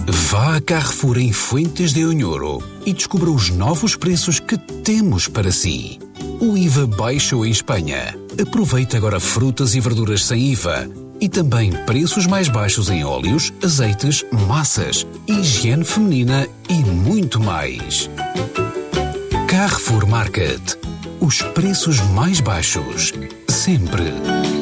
Vá a Carrefour em Fuentes de Onhoro e descubra os novos preços que temos para si. O IVA baixou em Espanha. Aproveite agora frutas e verduras sem IVA e também preços mais baixos em óleos, azeites, massas, higiene feminina e muito mais. Carrefour Market. Os preços mais baixos. Sempre.